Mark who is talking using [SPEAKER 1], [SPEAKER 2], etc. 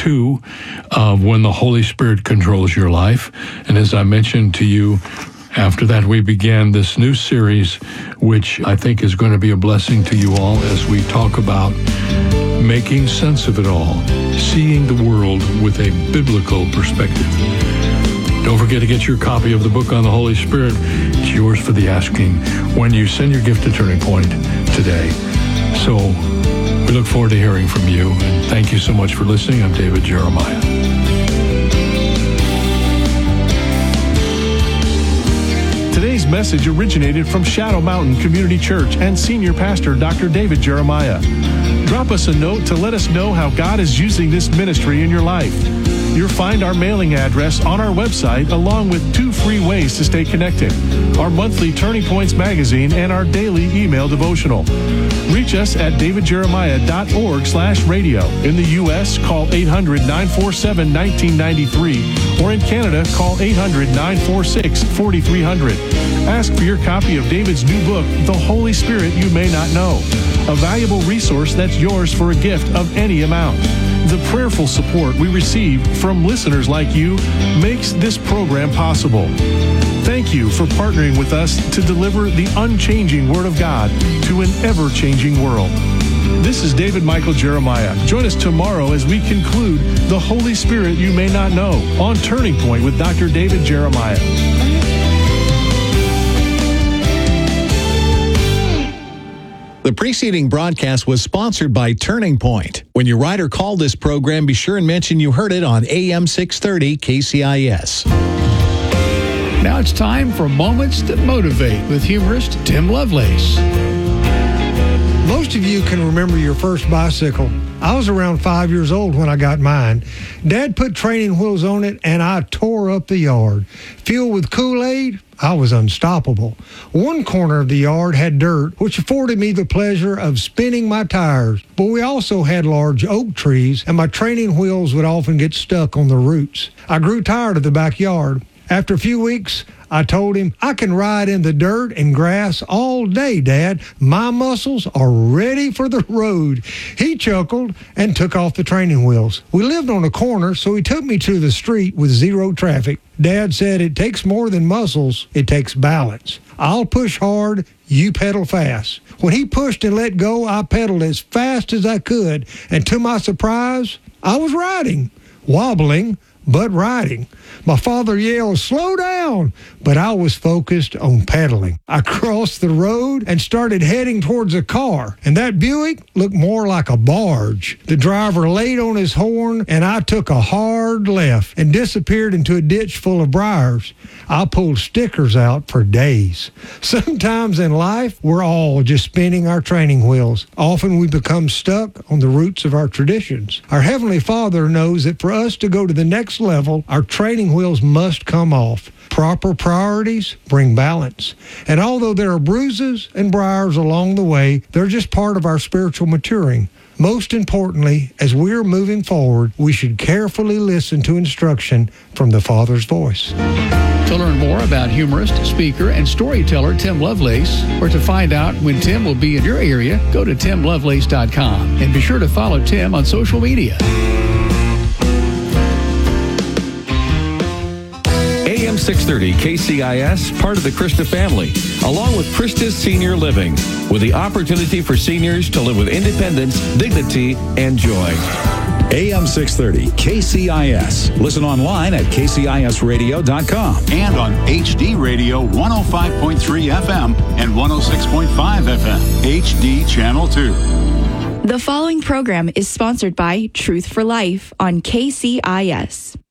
[SPEAKER 1] 2 of When the Holy Spirit Controls Your Life. And as I mentioned to you, after that, we began this new series, which I think is going to be a blessing to you all as we talk about making sense of it all, seeing the world with a biblical perspective. Don't forget to get your copy of the book on the Holy Spirit. It's yours for the asking when you send your gift to Turning Point today. So we look forward to hearing from you. And thank you so much for listening. I'm David Jeremiah.
[SPEAKER 2] Today's message originated from Shadow Mountain Community Church and Senior Pastor Dr. David Jeremiah. Drop us a note to let us know how God is using this ministry in your life. You'll find our mailing address on our website, along with 2 free ways to stay connected: our monthly Turning Points magazine and our daily email devotional. Reach us at davidjeremiah.org/radio. In the U.S., call 800-947-1993, or in Canada, call 800-946-4300. Ask for your copy of David's new book, The Holy Spirit You May Not Know, a valuable resource that's yours for a gift of any amount. The prayerful support we receive from listeners like you makes this program possible. Thank you for partnering with us to deliver the unchanging Word of God to an ever-changing world. This is David Michael Jeremiah. Join us tomorrow as we conclude The Holy Spirit You May Not Know on Turning Point with Dr. David Jeremiah.
[SPEAKER 3] The preceding broadcast was sponsored by Turning Point. When you write or call this program, be sure and mention you heard it on AM 630 KCIS.
[SPEAKER 4] Now it's time for Moments That Motivate with humorist Tim Lovelace.
[SPEAKER 5] Most of you can remember your first bicycle. I was around 5 years old when I got mine. Dad put training wheels on it, and I tore up the yard. Filled with Kool-Aid, I was unstoppable. One corner of the yard had dirt, which afforded me the pleasure of spinning my tires. But we also had large oak trees, and my training wheels would often get stuck on the roots. I grew tired of the backyard. After a few weeks, I told him, "I can ride in the dirt and grass all day, Dad. My muscles are ready for the road." He chuckled and took off the training wheels. We lived on a corner, so he took me to the street with zero traffic. Dad said, "It takes more than muscles, it takes balance. I'll push hard, you pedal fast." When he pushed and let go, I pedaled as fast as I could, and to my surprise, I was riding, wobbling, but riding. My father yelled, "Slow down!" but I was focused on pedaling. I crossed the road and started heading towards a car, and that Buick looked more like a barge. The driver laid on his horn, and I took a hard left and disappeared into a ditch full of briars. I pulled stickers out for days. Sometimes in life, we're all just spinning our training wheels. Often we become stuck on the roots of our traditions. Our Heavenly Father knows that for us to go to the next level, our training wheels must come off. Proper priorities bring balance. And although there are bruises and briars along the way, they're just part of our spiritual maturing. Most importantly, as we're moving forward, we should carefully listen to instruction from the Father's voice.
[SPEAKER 4] To learn more about humorist, speaker, and storyteller Tim Lovelace, or to find out when Tim will be in your area, go to timlovelace.com. And be sure to follow Tim on social media.
[SPEAKER 6] AM 630 KCIS, part of the Krista family, along with Krista's Senior Living, with the opportunity for seniors to live with independence, dignity, and joy.
[SPEAKER 7] AM 630 KCIS. Listen online at kcisradio.com.
[SPEAKER 8] And on HD Radio 105.3 FM and 106.5 FM, HD Channel 2.
[SPEAKER 9] The following program is sponsored by Truth for Life on KCIS.